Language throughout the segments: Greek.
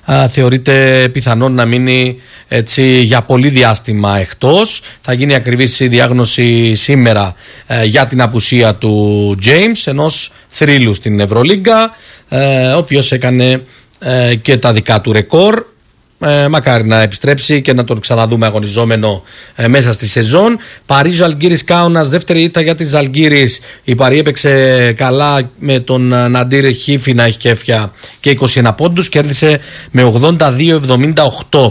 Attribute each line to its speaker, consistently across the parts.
Speaker 1: θεωρείται πιθανόν να μείνει έτσι για πολύ διάστημα εκτός. Θα γίνει ακριβής η διάγνωση σήμερα για την απουσία του James, ενός θρύλου στην Ευρωλίγκα, ο οποίος έκανε και τα δικά του ρεκόρ. Μακάρι να επιστρέψει και να τον ξαναδούμε αγωνιζόμενο μέσα στη σεζόν. Παρί Ζαλγκίρις Κάουνας, δεύτερη ήττα για τη Ζαλγκίρις. Η Παρί έπαιξε καλά με τον Ναντήρ Χίφη να έχει κέφια και 21 πόντους. Κέρδισε με 82-78.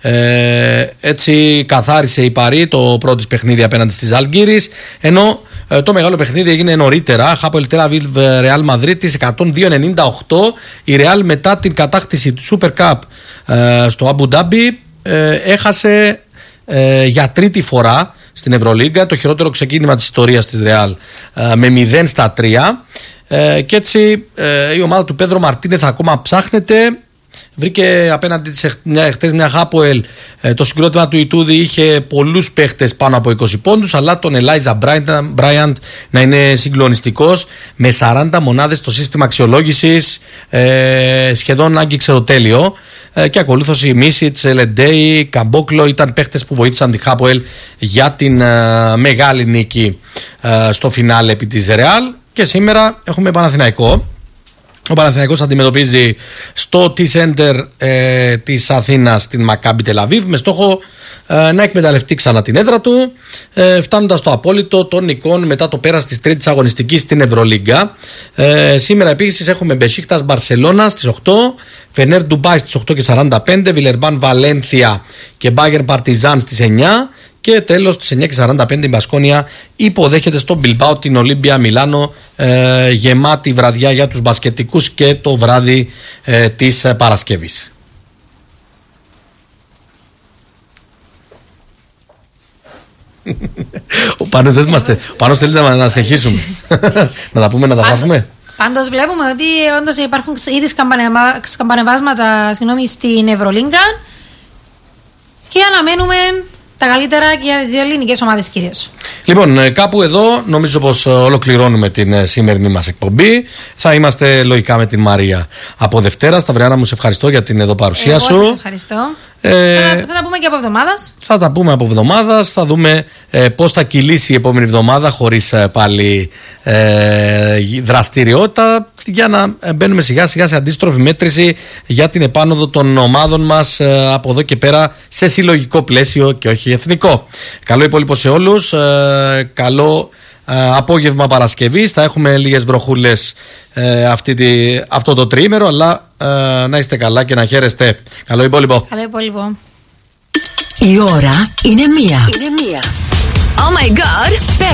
Speaker 1: Έτσι καθάρισε η Παρί το πρώτο παιχνίδι απέναντι στη Ζαλγκίρις. Ενώ το μεγάλο παιχνίδι έγινε νωρίτερα. Χάπολ Τελ Αβίβ Ρεάλ Μαδρίτης 102-98. Η Ρεάλ μετά την κατάκτηση του Super Cup στο Αμπου Ντάμπι έχασε για τρίτη φορά στην Ευρωλίγκα, το χειρότερο ξεκίνημα της ιστορίας της Ρεάλ, με 0-3, και έτσι η ομάδα του Πέδρο Μαρτίνεθ ακόμα ψάχνεται. Βρήκε απέναντι της χτες μια Χάποελ. Το συγκρότημα του Ιτούδη είχε πολλούς παίχτες πάνω από 20 πόντους, αλλά τον Ελάιζα Μπράιαντ να είναι συγκλονιστικός με 40 μονάδες στο σύστημα αξιολόγησης. Σχεδόν άγγιξε το τέλειο. Και ακολούθως η Μίσιτς, Ελεντέι, Καμπόκλο ήταν παίχτες που βοήθησαν τη Χάποελ για την μεγάλη νίκη στο φινάλε επί της Ρεάλ. Και σήμερα έχουμε Παναθηναϊκό. Ο Παναθηναϊκός αντιμετωπίζει στο T-Center της Αθήνας την Μακάμπι Τελ Αβίβ με στόχο να εκμεταλλευτεί ξανά την έδρα του, φτάνοντας στο απόλυτο των νικών μετά το πέρας της τρίτης αγωνιστικής στην Ευρωλίγκα. Σήμερα επίσης έχουμε Μπεσίκτας Μπαρσελώνα στις 8, Φενέρ Ντουμπάι στις 8:45, Βιλερμπάν Βαλένθια και Μπάγερν Παρτιζάν στις 9. Και τέλος στις 9:45 η Μπασκόνια υποδέχεται στο Μπιλμπάο την Ολύμπια Μιλάνο, γεμάτη βραδιά για τους μπασκετικούς και το βράδυ της Παρασκευής. Ο Πάνος δεν είμαστε. Ο Πάνος θέλει να συνεχίσουμε. Να τα πούμε, να τα γράφουμε.
Speaker 2: Πάντως βλέπουμε ότι όντως υπάρχουν ήδη σκαμπανεβάσματα στην Ευρωλίγκα και αναμένουμε τα καλύτερα και για τις δύο ελληνικές ομάδες κυρίως.
Speaker 1: Λοιπόν, κάπου εδώ νομίζω πως ολοκληρώνουμε την σημερινή μας εκπομπή. Θα είμαστε λογικά με την Μαρία από Δευτέρα. Σταυριάνα μου, σε ευχαριστώ για την εδώ παρουσία σου.
Speaker 2: Εγώ σας ευχαριστώ. Θα τα πούμε και από εβδομάδας.
Speaker 1: Θα τα πούμε από εβδομάδας. Θα δούμε πώς θα κυλήσει η επόμενη εβδομάδα χωρίς πάλι δραστηριότητα, για να μπαίνουμε σιγά σιγά σε αντίστροφη μέτρηση για την επάνωδο των ομάδων μας από εδώ και πέρα σε συλλογικό πλαίσιο και όχι εθνικό. Καλό υπόλοιπο σε όλους. Καλό απόγευμα Παρασκευής. Θα έχουμε λίγες βροχούλες αυτό το τριήμερο, αλλά να είστε καλά και να χαίρεστε. Καλό υπόλοιπο.
Speaker 2: Καλό υπόλοιπο.
Speaker 3: Η ώρα είναι 1. Oh my God!